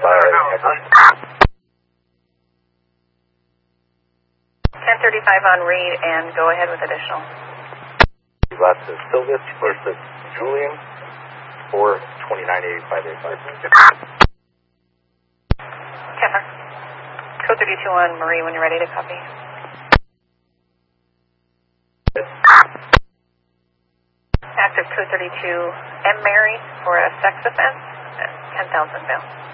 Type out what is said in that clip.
1035 on read and go ahead with additional. Last is Silvis versus Julian for 298585. Kepler. Code 32 on Marie when you're ready to copy. Active code 32 M. Mary for a sex offense at 10,000 bail.